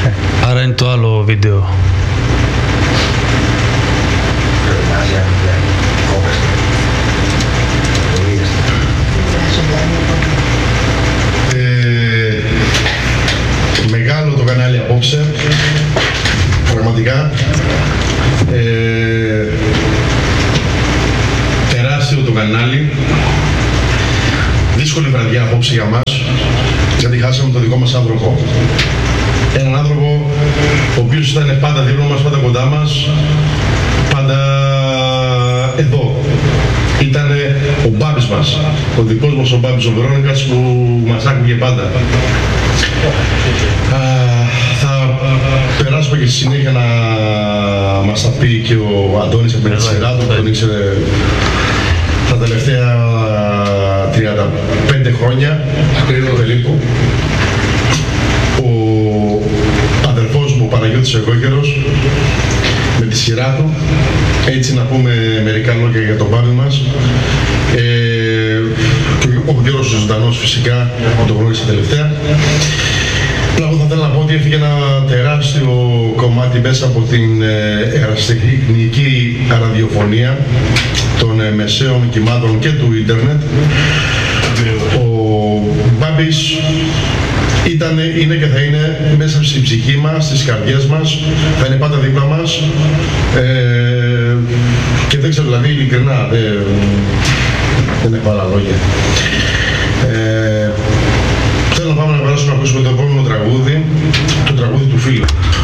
Άρα είναι το άλλο βίντεο. Μεγάλο το κανάλι απόψε, πραγματικά. Τεράστιο το κανάλι. Δύσκολη βραδιά απόψε για μας, γιατί χάσαμε το δικό μας άνθρωπο. Έναν άνθρωπο ο οποίος ήταν πάντα δίπλα μας, πάντα κοντά μας, πάντα εδώ. Ήταν ο Μπάμπης μας, ο δικός μας ο Μπάμπης ο Βερόνικας, που μας άκουγε πάντα. Θα περάσουμε και στη συνέχεια να μας τα πει και ο Αντώνης από τη σειρά του, που τον ήξερε τα τελευταία 35 χρόνια περίπου. Ο αδερφός μου, ο Παναγιώτης ο Εγώκερος, με τη σειρά του. Έτσι να πούμε μερικά λόγια για τον Μπάμπη μας. Ο Γιώργος ο Ζωντανός φυσικά, που τον γνώρισα τελευταία. Εγώ θα ήθελα να πω ότι έφυγε ένα τεράστιο κομμάτι μέσα από την ερασιτεχνική ραδιοφωνία των μεσαίων κυμάτων και του ίντερνετ. Ο Μπάμπης είναι και θα είναι μέσα στη ψυχή μας, στις καρδιές μας, θα είναι πάντα δίπλα μας, και δεν ξέρω, δηλαδή ειλικρινά, δεν έχω άλλα λόγια. Θέλω να πάμε να περάσουμε να ακούσουμε το επόμενο τραγούδι, το τραγούδι του φίλου.